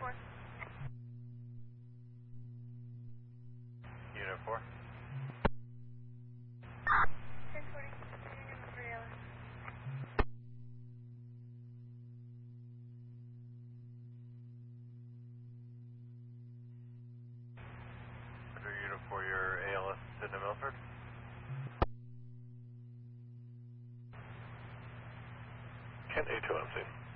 Unit 4. 1040. Unit for ALS. Roger, Unit 4, your ALS is in Milford. Kent A2MC.